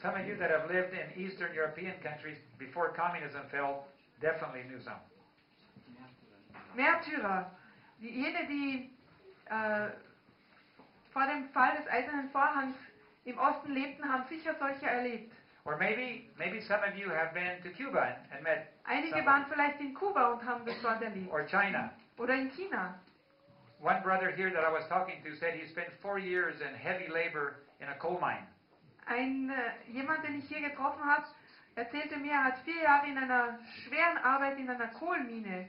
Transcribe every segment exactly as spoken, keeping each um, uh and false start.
Some of you that have lived in Eastern European countries before communism fell definitely knew some. Märtyrer. Die, jene, die äh, vor dem Fall des Eisernen Vorhangs im Osten lebten, haben sicher solche erlebt. Or maybe maybe some of you have been to Cuba and, and met Einige someone. waren vielleicht in Kuba und haben das dort erlebt. Or China. Oder in China. One brother here that I was talking to said he spent four years in heavy labor in a coal mine. Ein, äh, jemand, den ich hier getroffen habe, erzählte mir, er hat vier Jahre in einer schweren Arbeit in einer Kohlmine,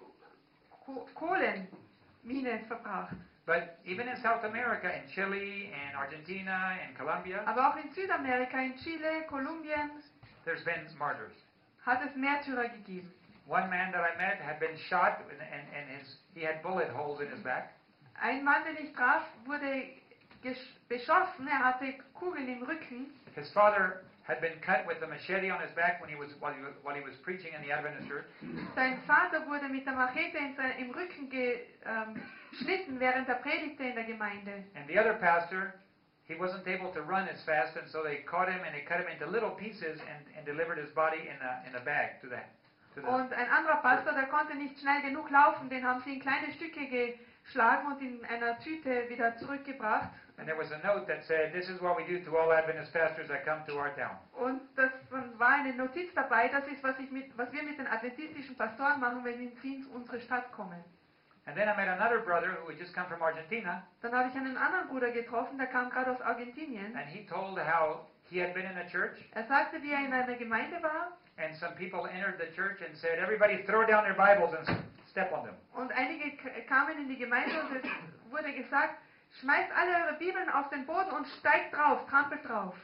Ko Kohlenmine verbracht. But even in South America, in Chile, and Argentina, and Colombia, Aber auch in Südamerika, in Chile, Kolumbien, there's been martyrs. hat es Märtyrer gegeben. One man that I met had been shot, and, and, and his, he had bullet holes in his back. Ein Mann, den ich traf, wurde beschossen, er hatte Kugeln im Rücken. His father had been cut with a machete on his back when he was while he was, while he was preaching in the Adventist church. Sein Vater wurde mit der Machete in sein, im Rücken geschnitten, während er predigte in der Gemeinde. And the other pastor, he wasn't able to run as fast, and so they caught him and they cut him into little pieces and, and delivered his body in a in a bag to the to the. Und ein anderer Pastor, der konnte nicht schnell genug laufen, den haben sie in kleine Stücke geschlagen und in einer Tüte wieder zurückgebracht. And there was a note that said, "This is what we do to all Adventist pastors that come to our town." Und das war eine Notiz dabei, das ist, was, ich mit, was wir mit den adventistischen Pastoren machen, wenn sie in unsere Stadt kommen. And then I met another brother who had just come from Argentina. Dann habe ich einen anderen Bruder getroffen, der kam gerade aus Argentinien. And he told how he had been in a church. Er sagte, wie er in einer Gemeinde war. And some people entered the church and said, "Everybody throw down their Bibles and step on them." Und einige kamen in die Gemeinde und es wurde gesagt, schmeißt alle eure Bibeln auf den Boden und steigt drauf, trampelt drauf.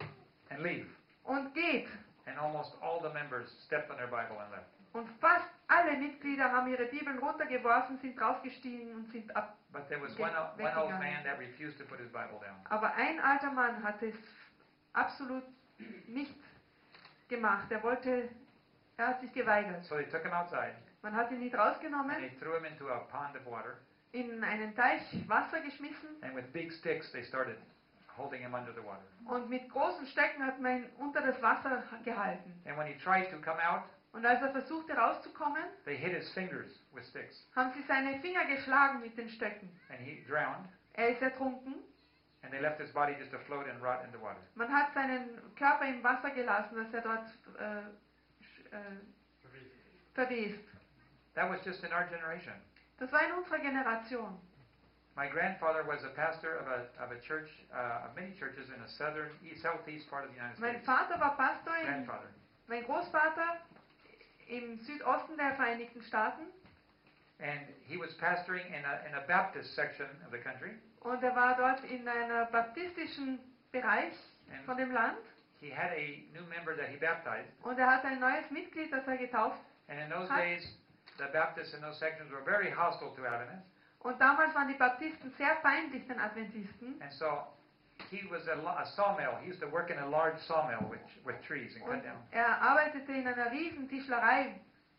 And leave. Und geht. And almost all the members stepped on their Bible and left. Und fast alle Mitglieder haben ihre Bibeln runtergeworfen, sind draufgestiegen und sind ab. But there was one, one old man that refused to put his Bible down. Aber ein alter Mann hat es absolut nicht gemacht. Er wollte, er hat sich geweigert. So they took him outside. Man hat ihn nicht rausgenommen. And they threw him into a pond of water. In einen Teich Wasser geschmissen. And with big sticks they started holding him under the water. Und mit großen Stöcken hat man ihn unter das Wasser gehalten. And when he tried to come out, und als er versuchte rauszukommen, they hit his fingers with sticks. Haben sie seine Finger geschlagen mit den Stöcken. And he drowned. Er ist ertrunken. And they left his body just to float and rot in the water. Man hat seinen Körper im Wasser gelassen, dass er dort äh, äh, verwest. That was just in our generation. Das war in unserer Generation. My grandfather was a pastor of a of a church, uh, of many churches in the southern, east, southeast part of the United Mein States. Vater war Pastor in, Grandfather. mein Großvater im Südosten der Vereinigten Staaten. And he was pastoring in a in a Baptist section of the country. Und er war dort in einem baptistischen Bereich And von dem Land. he had a new member that he baptized. Und er hat ein neues Mitglied, das er getauft And in those hat. days, the Baptists in those sections were very hostile to Adventists. Und damals waren die Baptisten sehr feindlich den Adventisten. And so he was a, a sawmill. He used to work in a large sawmill with, with trees and cut Und down. er arbeitete in einer riesen Tischlerei.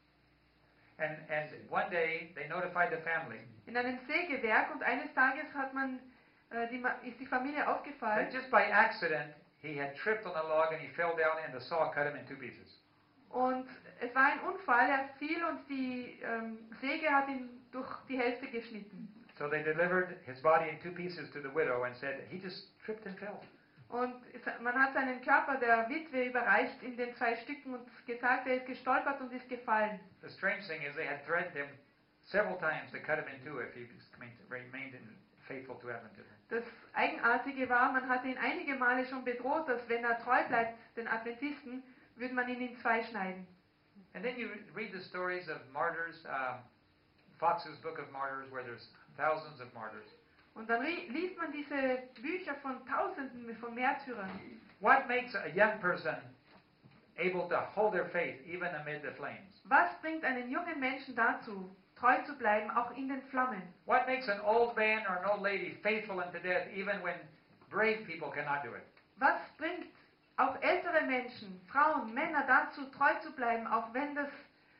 And, and one day they notified the family In einem Sägewerk und eines Tages hat man, äh, die, ist die Familie that aufgefallen just by accident he had tripped on a log and he fell down and the saw cut him in two pieces. und es war ein Unfall, er fiel und die ähm, Säge hat ihn durch die Hälfte geschnitten. So they delivered his body in two pieces to the widow and said he just tripped and fell. Und es, man hat seinen Körper der Witwe überreicht in den zwei Stücken und gesagt, er ist gestolpert und ist gefallen. The strange thing is they had threatened him several times to cut him in two if he remained faithful to Adventism. Das Eigenartige war, man hatte ihn einige Male schon bedroht, dass wenn er treu bleibt den Adventisten, würde man ihn in zwei schneiden. And then you read the stories of martyrs, um, Fox's Book of Martyrs, where there's thousands of martyrs. Und dann liest man diese Bücher von Tausenden von Märtyrern. What makes a young person able to hold their faith even amid the flames? Was bringt einen jungen Menschen dazu, treu zu bleiben, auch in den Flammen? What makes an old man or an old lady faithful unto death even when brave people cannot do it? Was bringt auch ältere Menschen, Frauen, Männer dazu, treu zu bleiben, auch wenn das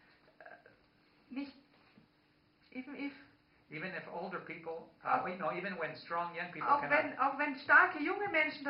äh, nicht, even if, Even if older people, uh, you know, even when strong young people auch cannot. wenn, auch wenn starke junge Menschen